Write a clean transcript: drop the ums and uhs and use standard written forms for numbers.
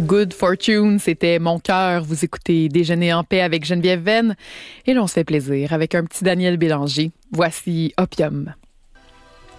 Good Fortune, c'était Mon cœur. Vous écoutez Déjeuner en paix avec Geneviève Venn. Et là, on se fait plaisir avec un petit Daniel Bélanger. Voici Opium.